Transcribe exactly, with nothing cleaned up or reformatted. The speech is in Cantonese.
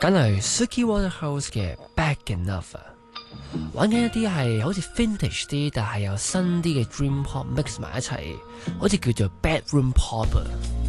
揀嚟 Suki Waterhouse 嘅 Back Enough 啊，玩緊一啲係好似 vintage 啲，但係有新啲嘅 dream pop mix 埋一齊，好似叫做 bedroom pop 啊。